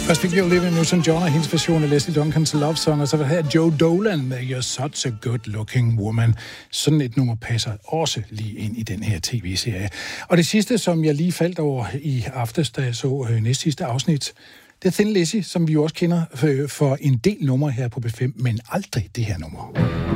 Først fik vi Olivia Newton-John og hendes version af Leslie Duncan's Love Song, og så var det her Joe Dolan med You're Such a Good Looking Woman. Sådan et nummer passer også lige ind i den her tv-serie. Og det sidste, som jeg lige faldt over i aftes, da jeg så næst sidste afsnit, det er Thin Lizzy, som vi jo også kender for en del numre her på B5, men aldrig det her nummer.